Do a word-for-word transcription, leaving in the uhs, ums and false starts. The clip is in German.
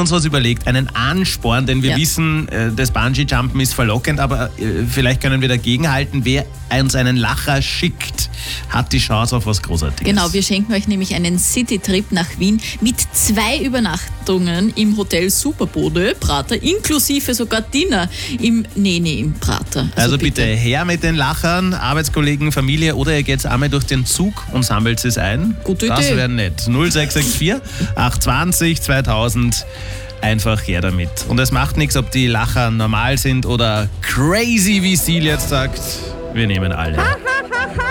uns was überlegt, einen Ansporn, denn wir Ja. wissen, äh, das Bungee-Jumpen ist verlockend, aber äh, vielleicht können wir dagegenhalten. Wer uns einen Lacher schickt, hat die Chance auf was Großartiges. Genau, wir schenken euch nämlich einen City-Trip nach Wien mit zwei Übernachtungen im Hotel Superbode, Prater, inklusive sogar Dinner im, nee, nee, im Prater. Also bitte her mit den Lachern, Arbeitskollegen, Familie, oder ihr geht einmal durch den Zug und sammelt es ein. Gute das Idee. wäre nett. null sechs sechs vier acht zwei null zweitausend. Einfach her damit. Und es macht nichts, ob die Lacher normal sind oder crazy, wie Sil jetzt sagt. Wir nehmen alle.